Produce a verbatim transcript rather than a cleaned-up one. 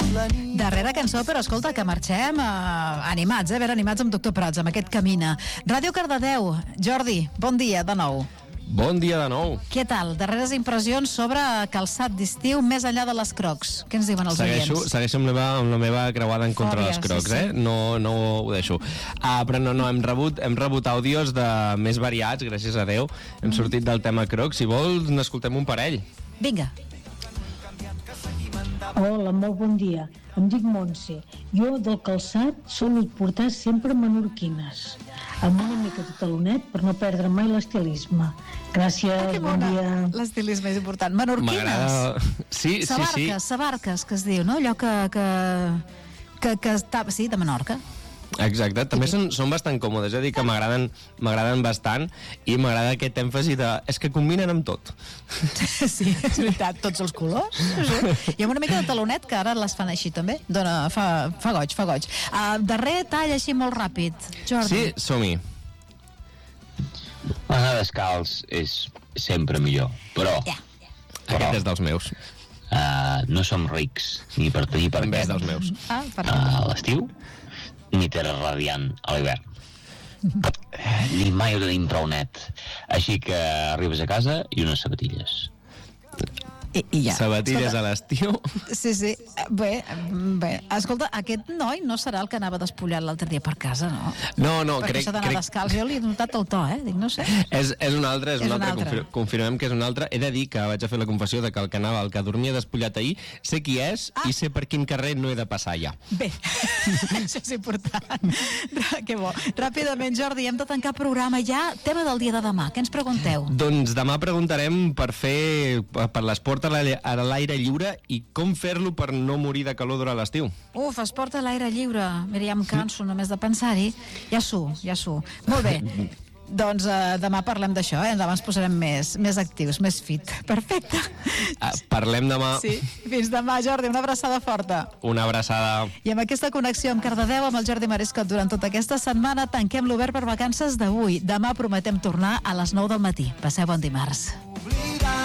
Darrera cançó, però escolta, que marxem eh, animats, eh? Ben animats amb Doctor Prats, amb aquest Camina. Ràdio Cardedeu, Jordi, bon dia de nou. Bon dia de nou. Què tal? Darreres impressions sobre calçat d'estiu més enllà de les Crocs. Què ens diuen els segueixo, oients? Segueixo amb la, meva, amb la meva creuada en contra de les Crocs, sí, sí. eh? No, no ho deixo. Ah, però no, no, hem rebut, hem rebut àudios de més variats, gràcies a Déu. Hem mm. sortit del tema Crocs. Si vols, n'escoltem un parell. Vinga. Hola, molt bon dia. Em dic Montse. Jo del calçat sols portar sempre menorquines, amb una mica de talonet per no perdre mai l'estilisme. Gràcies, ah, bon dia. L'estilisme és important. Menorquines? Sí, sabarques, sí, sí. Sabarques, que es diu, no? Allò que... que, que, que està... Sí, de Menorca. Exacte, també són, són bastant còmodes, és a dir, que m'agraden m'agraden bastant, i m'agrada aquest èmfasi de... és que combinen amb tot. Sí, és veritat, tots els colors. Sí. I amb una mica de talonet, que ara les fan així també. Dona, fa, fa goig, fa goig. Uh, darrer tall així molt ràpid, Jordi. Sí, som-hi. Anar descalç és sempre millor, però... Yeah. però Aquest és dels meus. Uh, no som rics, ni per tenir per També què. és dels meus. Ah, uh, a l'estiu, ni terra radiant a l'hivern. Ni mai ho tenim prou net. Així que arribes a casa i unes sabatilles. I, i ja. Sabatilles Escolta, a l'estiu. Sí, sí. Bé, bé. Escolta, aquest noi no serà el que anava despullat l'altre dia per casa, no? No, no, Perquè crec... això d'anar crec... descalç, jo li he notat el to, eh? Dic, no sé. És, és un altre, és, És un un altre, altre. Confir confirmem que és un altre. He de dir que vaig a fer la confessió de que el que anava, el que dormia despullat ahir, sé qui és ah. i sé per quin carrer no he de passar ja. Bé, això és important. Que bo. Ràpidament, Jordi, hem de tancar programa ja. Tema del dia de demà, què ens pregunteu? Doncs demà preguntarem per fer per l'esport a l'aire lliure i com fer-lo per no morir de calor durant l'estiu. Uf, esport a l'aire lliure. Mira, ja em canso només de pensar-hi. Ja su, ja su. Molt bé. Doncs uh, demà parlem d'això, eh? Demà ens posarem més, més actius, més fit. Perfecte. Uh, parlem demà. Sí. Fins demà, Jordi. Una abraçada forta. Una abraçada. I amb aquesta connexió amb Cardedeu, amb el Jordi Marescot durant tota aquesta setmana, tanquem l'Obert per vacances d'avui. Demà prometem tornar a les nou del matí. Passeu bon dimarts.